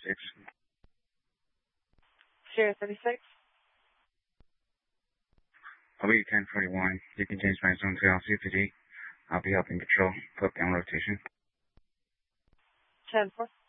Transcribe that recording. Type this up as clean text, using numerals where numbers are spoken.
36. Sierra 36. I'll be 1041. You can change my zone to LC3D. I'll be helping patrol. Put down rotation. 10-4.